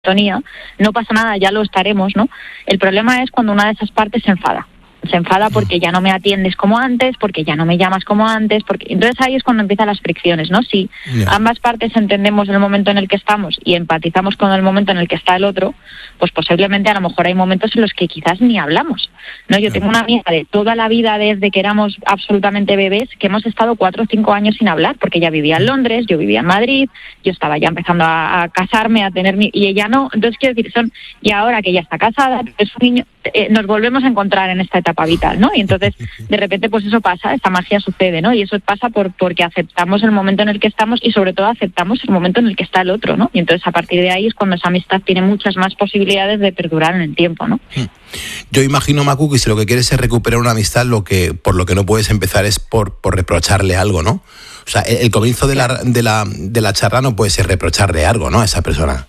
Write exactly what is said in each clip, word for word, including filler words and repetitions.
sintonía, no pasa nada, ya lo estaremos, ¿no? El problema es cuando una de esas partes se enfada. Se enfada porque ya no me atiendes como antes, porque ya no me llamas como antes, porque entonces ahí es cuando empiezan las fricciones, ¿no? Si yeah. ambas partes entendemos el momento en el que estamos y empatizamos con el momento en el que está el otro, pues posiblemente a lo mejor hay momentos en los que quizás ni hablamos, ¿no? Yo tengo una amiga de toda la vida, desde que éramos absolutamente bebés, que hemos estado cuatro o cinco años sin hablar, porque ella vivía en Londres, yo vivía en Madrid, yo estaba ya empezando a, a casarme, a tener mi... y ella no, entonces quiero decir, son... y ahora que ella está casada, es un niño, eh, nos volvemos a encontrar en esta etapa vital, ¿no? Y entonces, de repente, pues eso pasa, esta magia sucede, ¿no? Y eso pasa por porque aceptamos el momento en el que estamos y sobre todo aceptamos el momento en el que está el otro, ¿no? Y entonces a partir de ahí es cuando esa amistad tiene muchas más posibilidades de perdurar en el tiempo, ¿no? Yo imagino, Macu, que si lo que quieres es recuperar una amistad, lo que por lo que no puedes empezar es por, por reprocharle algo, ¿no? O sea, el, el comienzo de la, de la de la charla no puede ser reprocharle algo, ¿no? A esa persona.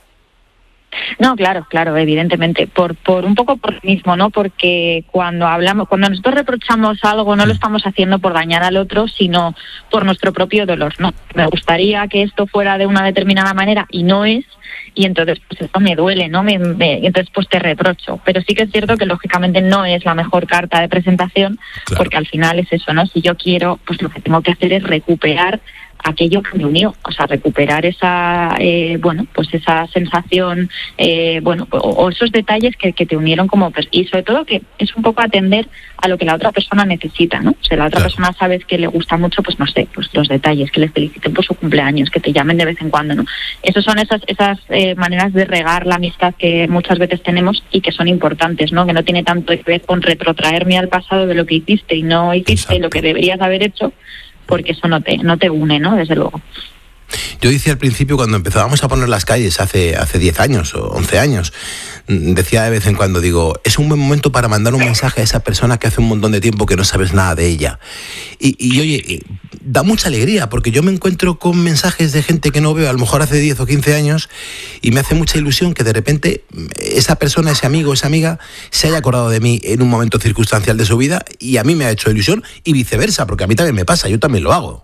No, claro, claro, evidentemente, por por un poco por mismo, ¿no? Porque cuando hablamos, cuando nosotros reprochamos algo, no lo estamos haciendo por dañar al otro, sino por nuestro propio dolor, ¿no? Me gustaría que esto fuera de una determinada manera y no es, y entonces pues eso me duele, ¿no? Me, me, entonces pues te reprocho. Pero sí que es cierto que lógicamente no es la mejor carta de presentación, claro. Porque al final es eso, ¿no? Si yo quiero, pues lo que tengo que hacer es recuperar aquello que me unió, o sea, recuperar esa, eh, bueno, pues esa sensación, eh, bueno, o, o esos detalles que, que te unieron como, y sobre todo que es un poco atender a lo que la otra persona necesita, ¿no? O sea, la otra claro. persona sabes que le gusta mucho, pues no sé, pues los detalles, que le feliciten por su cumpleaños, que te llamen de vez en cuando, ¿no? Esas son esas esas eh, maneras de regar la amistad que muchas veces tenemos y que son importantes, ¿no? Que no tiene tanto que ver con retrotraerme al pasado de lo que hiciste y no hiciste Exacto. y lo que deberías haber hecho, porque eso no te no te une, ¿no? Desde luego. Yo decía al principio, cuando empezábamos a poner las calles hace hace diez años o once años, decía de vez en cuando, digo, es un buen momento para mandar un mensaje a esa persona que hace un montón de tiempo que no sabes nada de ella. Y, y oye, da mucha alegría, porque yo me encuentro con mensajes de gente que no veo a lo mejor hace diez o quince años y me hace mucha ilusión que de repente esa persona, ese amigo, esa amiga se haya acordado de mí en un momento circunstancial de su vida y a mí me ha hecho ilusión y viceversa, porque a mí también me pasa, yo también lo hago.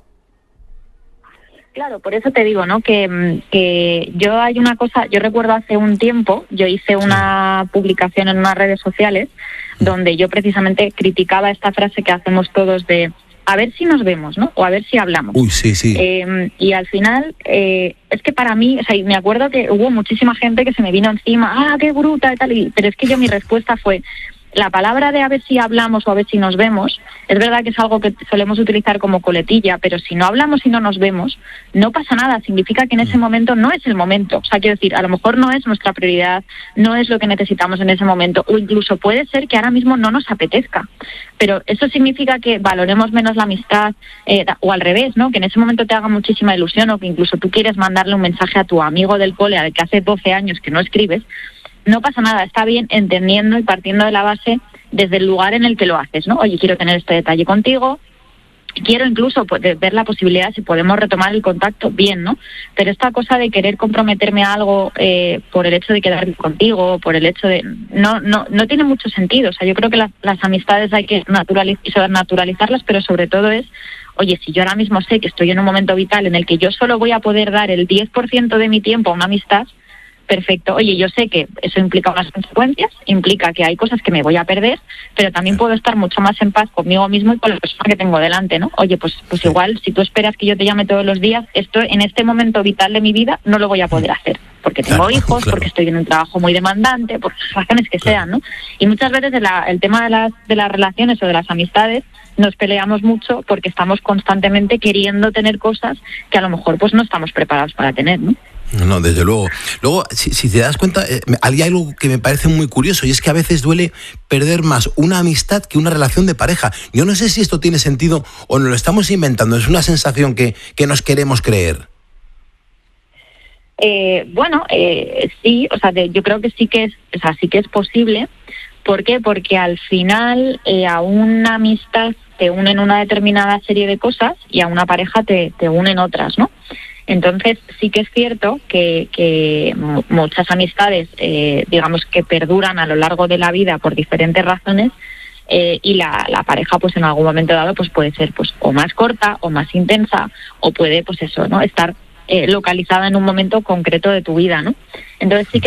Claro, por eso te digo, ¿no? Que, que yo hay una cosa, yo recuerdo hace un tiempo, yo hice una sí. publicación en unas redes sociales donde yo precisamente criticaba esta frase que hacemos todos de a ver si nos vemos, ¿no? O a ver si hablamos. Uy, sí, sí. Eh, y al final, eh, es que para mí, o sea, me acuerdo que hubo muchísima gente que se me vino encima, ah, qué bruta y tal, y, pero es que yo mi respuesta fue, la palabra de a ver si hablamos o a ver si nos vemos, es verdad que es algo que solemos utilizar como coletilla, pero si no hablamos y no nos vemos, no pasa nada, significa que en ese momento no es el momento. O sea, quiero decir, a lo mejor no es nuestra prioridad, no es lo que necesitamos en ese momento, o incluso puede ser que ahora mismo no nos apetezca. Pero eso significa que valoremos menos la amistad, eh, o al revés, ¿no? Que en ese momento te haga muchísima ilusión, o que incluso tú quieres mandarle un mensaje a tu amigo del cole al que hace doce años que no escribes. No pasa nada, está bien entendiendo y partiendo de la base desde el lugar en el que lo haces, ¿no? Oye, quiero tener este detalle contigo, quiero incluso ver la posibilidad si podemos retomar el contacto, bien, ¿no? Pero esta cosa de querer comprometerme a algo eh, por el hecho de quedarme contigo, por el hecho de... No no no tiene mucho sentido. O sea, yo creo que las, las amistades hay que naturaliz- naturalizarlas, pero sobre todo es, oye, si yo ahora mismo sé que estoy en un momento vital en el que yo solo voy a poder dar el diez por ciento de mi tiempo a una amistad, perfecto. Oye, yo sé que eso implica unas consecuencias, implica que hay cosas que me voy a perder, pero también puedo estar mucho más en paz conmigo mismo y con la persona que tengo delante, ¿no? Oye, pues pues igual, si tú esperas que yo te llame todos los días, esto en este momento vital de mi vida no lo voy a poder hacer, porque tengo claro, hijos, claro. porque estoy en un trabajo muy demandante, por razones que claro. sean, ¿no? Y muchas veces el, el tema de las, de las relaciones o de las amistades nos peleamos mucho porque estamos constantemente queriendo tener cosas que a lo mejor pues no estamos preparados para tener, ¿no? No, desde luego. Luego, si, si te das cuenta, eh, hay algo que me parece muy curioso y es que a veces duele perder más una amistad que una relación de pareja. Yo no sé si esto tiene sentido o nos lo estamos inventando, es una sensación que, que nos queremos creer. Eh, bueno, eh, sí, o sea, de, yo creo que sí que es, o sea, sí que es posible. ¿Por qué? Porque al final eh, a una amistad te unen una determinada serie de cosas y a una pareja te, te unen otras, ¿no? Entonces sí que es cierto que, que muchas amistades, eh, digamos que perduran a lo largo de la vida por diferentes razones, eh, y la, la pareja pues en algún momento dado pues puede ser pues o más corta o más intensa o puede pues eso, ¿no? Estar eh, localizada en un momento concreto de tu vida, ¿no? Entonces sí que